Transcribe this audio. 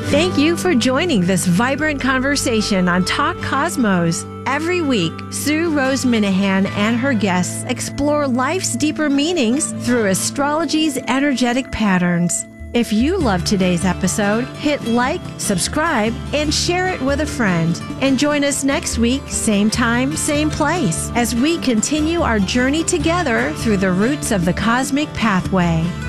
Thank you for joining this vibrant conversation on Talk Cosmos. Every week, Sue Rose Minahan and her guests explore life's deeper meanings through astrology's energetic patterns. If you love today's episode, hit like, subscribe, and share it with a friend. And join us next week, same time, same place, as we continue our journey together through the roots of the cosmic pathway.